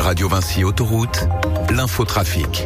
Radio Vinci Autoroute, l'infotrafic.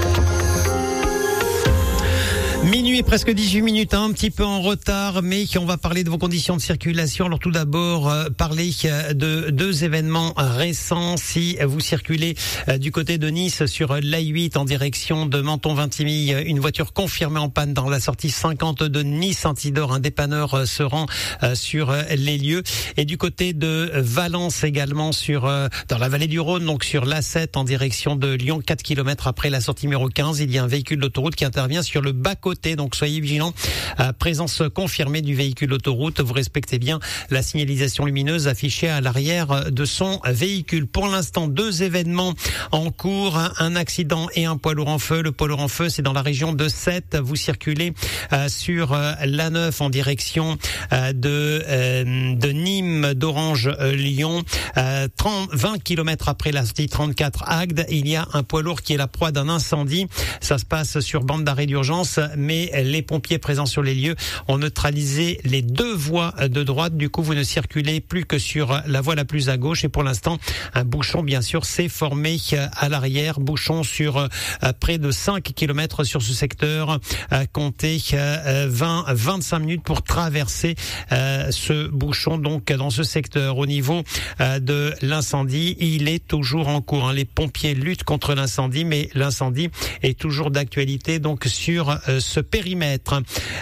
Minuit et presque 18 minutes, un petit peu en retard, mais on va parler de vos conditions de circulation. Alors tout d'abord, parler de deux événements récents. Si vous circulez du côté de Nice sur l'A8 en direction de Menton-Vintimille, une voiture confirmée en panne dans la sortie 50 de Nice-Antidore. Un dépanneur se rend sur les lieux. Et du côté de Valence également, dans la vallée du Rhône, donc sur l'A7 en direction de Lyon, 4 km après la sortie numéro 15, il y a un véhicule d'autoroute qui intervient sur le bas-côté. Donc soyez vigilants. Présence confirmée du véhicule d'autoroute. Vous respectez bien la signalisation lumineuse affichée à l'arrière de son véhicule. Pour l'instant, deux événements en cours. Un accident et un poids lourd en feu. Le poids lourd en feu, c'est dans la région de Sète. Vous circulez sur l'A9 en direction de Nîmes, d'Orange, Lyon. 20 km après la sortie 34 Agde, il y a un poids lourd qui est la proie d'un incendie. Ça se passe sur bande d'arrêt d'urgence, mais les pompiers présents sur les lieux ont neutralisé les deux voies de droite. Du coup, vous ne circulez plus que sur la voie la plus à gauche. Et pour l'instant, un bouchon, bien sûr, s'est formé à l'arrière. Bouchon sur près de 5 km sur ce secteur. Comptez 20-25 minutes pour traverser ce bouchon. Donc, dans ce secteur, au niveau de l'incendie, il est toujours en cours. Les pompiers luttent contre l'incendie, mais l'incendie est toujours d'actualité. Donc, sur ce périmètre.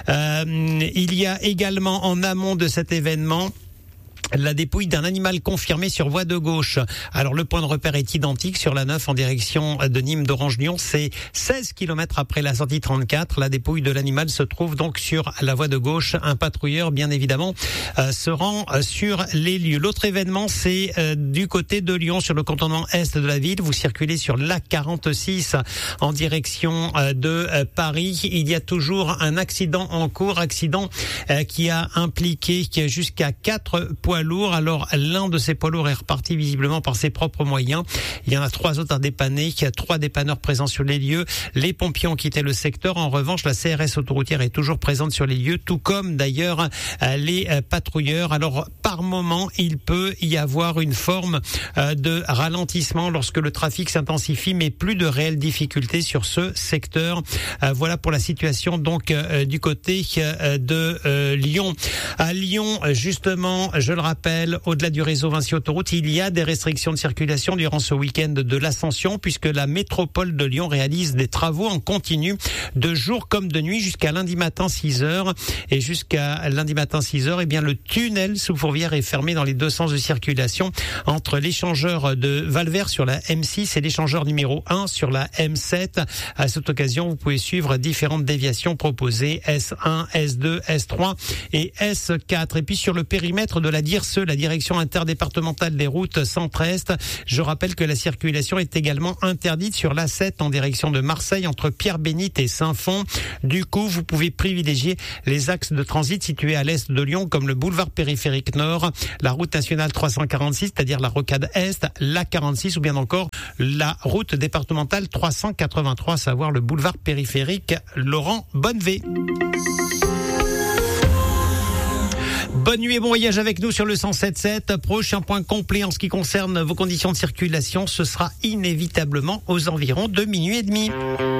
Il y a également en amont de cet événement la dépouille d'un animal confirmé sur voie de gauche. Alors le point de repère est identique sur la 9 en direction de Nîmes d'Orange-Lyon. C'est 16 km après la sortie 34. La dépouille de l'animal se trouve donc sur la voie de gauche. Un patrouilleur, bien évidemment, se rend sur les lieux. L'autre événement, c'est du côté de Lyon, sur le contournement est de la ville. Vous circulez sur l'A46 en direction de Paris. Il y a toujours un accident en cours. Accident qui a impliqué jusqu'à 4 poids lourds. Alors l'un de ces poids lourds est reparti visiblement par ses propres moyens. Il y en a 3 autres à dépanner. Il y a 3 dépanneurs présents sur les lieux. Les pompiers ont quitté le secteur. En revanche, la CRS autoroutière est toujours présente sur les lieux, tout comme d'ailleurs les patrouilleurs. Alors par moment, il peut y avoir une forme de ralentissement lorsque le trafic s'intensifie, mais plus de réelles difficultés sur ce secteur. Voilà pour la situation donc du côté de Lyon. À Lyon, justement, je le rappelle, au-delà du réseau Vinci Autoroute, il y a des restrictions de circulation durant ce week-end de l'Ascension, puisque la métropole de Lyon réalise des travaux en continu de jour comme de nuit jusqu'à lundi matin 6h. Et jusqu'à lundi matin 6h, eh bien, le tunnel sous Fourvière est fermé dans les deux sens de circulation entre l'échangeur de Valvert sur la M6 et l'échangeur numéro 1 sur la M7. À cette occasion, vous pouvez suivre différentes déviations proposées, S1, S2, S3 et S4. Et puis sur le périmètre de la DIRSE, la direction interdépartementale des routes centre-est, je rappelle que la circulation est également interdite sur l'A7 en direction de Marseille entre Pierre-Bénite et Saint-Fond. Du coup, vous pouvez privilégier les axes de transit situés à l'est de Lyon comme le boulevard périphérique nord, la route nationale 346, c'est-à-dire la rocade est, l'A46 ou bien encore la route départementale 383, à savoir le boulevard périphérique Laurent Bonnevet. Bonne nuit et bon voyage avec nous sur le 107.7. Prochain point complet en ce qui concerne vos conditions de circulation, ce sera inévitablement aux environs de minuit et demi.